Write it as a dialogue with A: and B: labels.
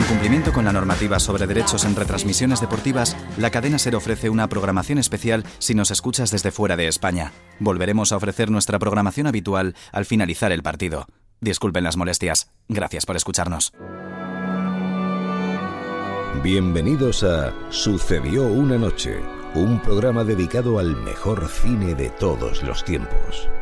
A: cumplimiento con la normativa sobre derechos en retransmisiones deportivas, la cadena SER ofrece una programación especial si nos escuchas desde fuera de España. Volveremos a ofrecer nuestra programación habitual al finalizar el partido. Disculpen las molestias. Gracias por escucharnos.
B: Bienvenidos a Sucedió una noche, un programa dedicado al mejor cine de todos los tiempos.